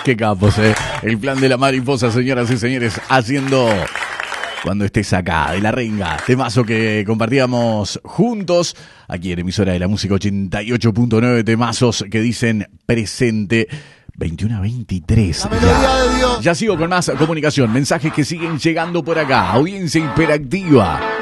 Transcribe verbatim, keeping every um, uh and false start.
Qué capos, eh. El plan de la mariposa, señoras y señores, haciendo Cuando Estés Acá, de La Renga. Temazo que compartíamos juntos aquí en emisora de la música ochenta y ocho punto nueve. Temazos que dicen presente. veintiuno a veintitrés. Ya. ya sigo con más comunicación. Mensajes que siguen llegando por acá. Audiencia hiperactiva.